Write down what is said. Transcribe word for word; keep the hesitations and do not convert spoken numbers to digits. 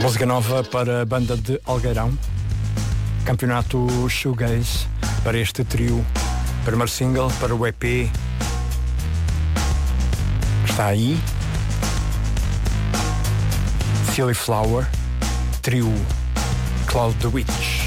Música nova para a banda de Algueirão. Campeonato Shoegaze para este trio. Primeiro single para o E P. Está aí. Silly Flower. Trio Cloud the Witch.